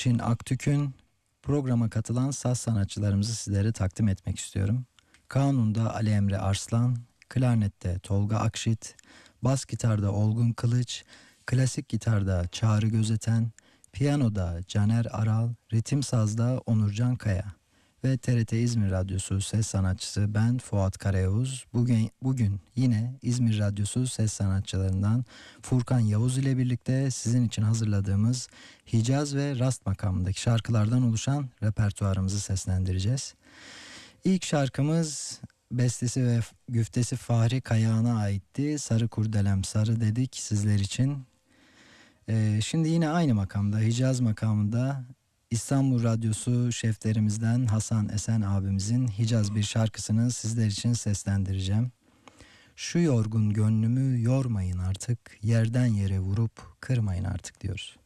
Gülçin Aktük'ün programa katılan saz sanatçılarımızı sizlere takdim etmek istiyorum. Kanun'da Ali Emre Arslan, klarnette Tolga Akşit, bas gitarda Olgun Kılıç, klasik gitarda Çağrı Gözeten, piyanoda Caner Aral, ritim sazda Onurcan Kaya ve TRT İzmir Radyosu ses sanatçısı ben Fuat Karayavuz. Bugün yine İzmir Radyosu ses sanatçılarından Furkan Yavuz ile birlikte sizin için hazırladığımız Hicaz ve Rast makamındaki şarkılardan oluşan repertuarımızı seslendireceğiz. İlk şarkımız bestesi ve güftesi Fahri Kayağan'a aitti. Sarı Kurdelem Sarı dedik sizler için. Şimdi yine aynı makamda, Hicaz makamında İstanbul Radyosu şeflerimizden Hasan Esen abimizin Hicaz bir şarkısını sizler için seslendireceğim. Şu yorgun gönlümü yormayın artık, yerden yere vurup kırmayın artık diyoruz.